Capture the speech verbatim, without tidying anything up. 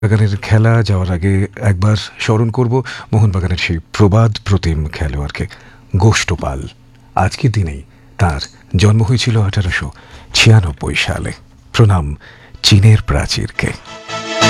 বাগানের খেলা যাওয়ার আগে একবার স্মরণ করব মোহনবাগানের সেই প্রবাদ প্রতিম খেলোয়াড়কে, গোষ্ঠপাল। আজকের দিনেই তার জন্ম হয়েছিল আঠারোশো ছিয়ানব্বই সালে। প্রণাম চীনের প্রাচীরকে।